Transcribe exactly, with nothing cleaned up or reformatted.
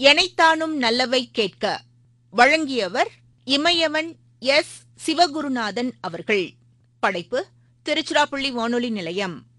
எனைத்தானும் நல்லவை கேட்க வழங்கியவர் இமயவன் எஸ் சிவகுருநாதன் அவர்கள். படைப்பு திருச்சிராப்பள்ளி வானொலி நிலையம்.